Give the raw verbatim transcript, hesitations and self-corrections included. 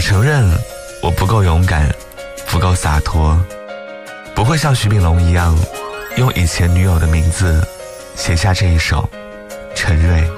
承认我不够勇敢，不够洒脱，不会像徐秉龙一样用以前女友的名字写下这一首陈瑞。